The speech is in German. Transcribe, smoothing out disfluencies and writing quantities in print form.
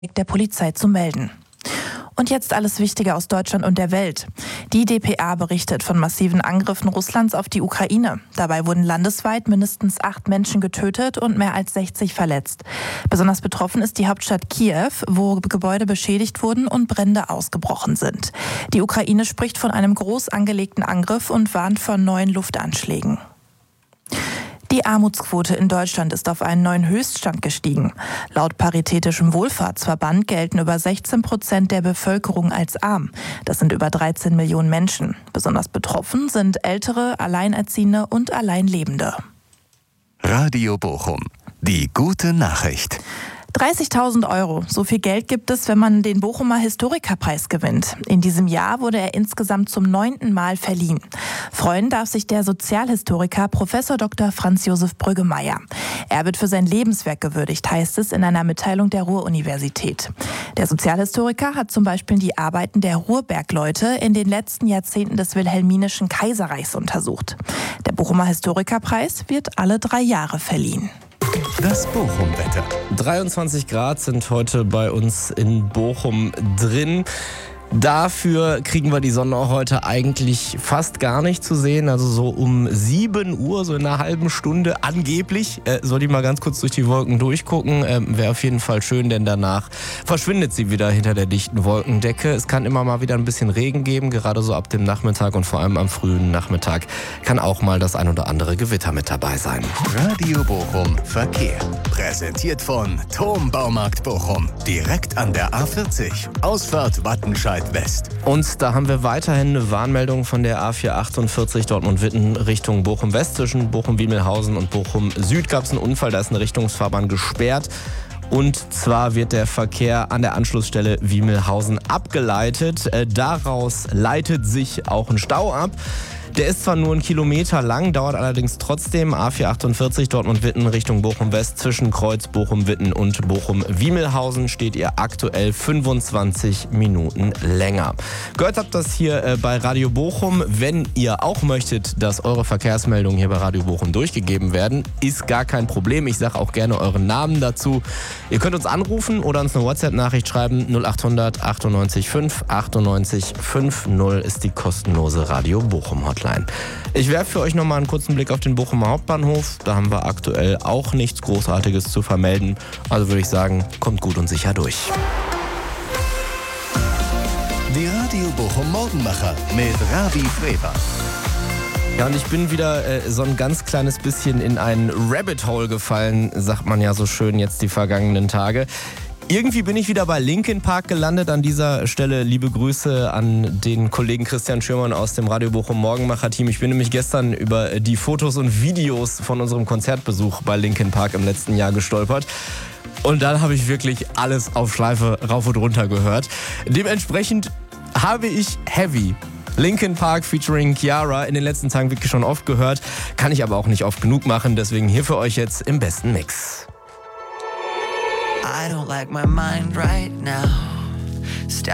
der Polizei zu melden. Und jetzt alles Wichtige aus Deutschland und der Welt. Die dpa berichtet von massiven Angriffen Russlands auf die Ukraine. Dabei wurden landesweit mindestens 8 Menschen getötet und mehr als 60 verletzt. Besonders betroffen ist die Hauptstadt Kiew, wo Gebäude beschädigt wurden und Brände ausgebrochen sind. Die Ukraine spricht von einem groß angelegten Angriff und warnt vor neuen Luftanschlägen. Die Armutsquote in Deutschland ist auf einen neuen Höchststand gestiegen. Laut Paritätischem Wohlfahrtsverband gelten über 16% der Bevölkerung als arm. Das sind über 13 Millionen Menschen. Besonders betroffen sind Ältere, Alleinerziehende und Alleinlebende. Radio Bochum. Die gute Nachricht. 30.000 €. So viel Geld gibt es, wenn man den Bochumer Historikerpreis gewinnt. In diesem Jahr wurde er insgesamt zum 9. Mal verliehen. Freuen darf sich der Sozialhistoriker Prof. Dr. Franz Josef Brüggemeier. Er wird für sein Lebenswerk gewürdigt, heißt es in einer Mitteilung der Ruhr-Universität. Der Sozialhistoriker hat zum Beispiel die Arbeiten der Ruhrbergleute in den letzten Jahrzehnten des Wilhelminischen Kaiserreichs untersucht. Der Bochumer Historikerpreis wird alle 3 Jahre verliehen. Das Bochum-Wetter. 23 Grad sind heute bei uns in Bochum drin. Dafür kriegen wir die Sonne heute eigentlich fast gar nicht zu sehen. Also so um 7 Uhr, so in einer halben Stunde angeblich. Soll ich mal ganz kurz durch die Wolken durchgucken. Wäre auf jeden Fall schön, denn danach verschwindet sie wieder hinter der dichten Wolkendecke. Es kann immer mal wieder ein bisschen Regen geben, gerade so ab dem Nachmittag und vor allem am frühen Nachmittag kann auch mal das ein oder andere Gewitter mit dabei sein. Radio Bochum Verkehr. Präsentiert von Thom Baumarkt Bochum. Direkt an der A40. Ausfahrt Wattenscheid West. Und da haben wir weiterhin eine Warnmeldung von der A448 Dortmund-Witten Richtung Bochum-West. Zwischen Bochum-Wiemelhausen und Bochum-Süd gab es einen Unfall, da ist eine Richtungsfahrbahn gesperrt. Und zwar wird der Verkehr an der Anschlussstelle Wiemelhausen abgeleitet. Daraus leitet sich auch ein Stau ab. Der ist zwar nur 1 Kilometer lang, dauert allerdings trotzdem. A448 Dortmund-Witten Richtung Bochum-West. Zwischen Kreuz Bochum-Witten und Bochum-Wiemelhausen steht ihr aktuell 25 Minuten länger. Gehört habt das hier bei Radio Bochum. Wenn ihr auch möchtet, dass eure Verkehrsmeldungen hier bei Radio Bochum durchgegeben werden, ist gar kein Problem. Ich sage auch gerne euren Namen dazu. Ihr könnt uns anrufen oder uns eine WhatsApp-Nachricht schreiben. 0800 98 5 98 50 ist die kostenlose Radio Bochum Hotline. Ich werfe für euch nochmal einen kurzen Blick auf den Bochumer Hauptbahnhof. Da haben wir aktuell auch nichts Großartiges zu vermelden. Also würde ich sagen, kommt gut und sicher durch. Die Radio Bochum Morgenmacher mit Ravi Freber. Ja, und ich bin wieder so ein ganz kleines bisschen in ein Rabbit Hole gefallen, sagt man ja so schön jetzt die vergangenen Tage. Irgendwie bin ich wieder bei Linkin Park gelandet. An dieser Stelle liebe Grüße an den Kollegen Christian Schürmann aus dem Radio Bochum Morgenmacher-Team. Ich bin nämlich gestern über die Fotos und Videos von unserem Konzertbesuch bei Linkin Park im letzten Jahr gestolpert. Und dann habe ich wirklich alles auf Schleife rauf und runter gehört. Dementsprechend habe ich Heavy, Linkin Park featuring Ciara, in den letzten Tagen wirklich schon oft gehört. Kann ich aber auch nicht oft genug machen. Deswegen hier für euch jetzt im besten Mix. I don't like my mind right now.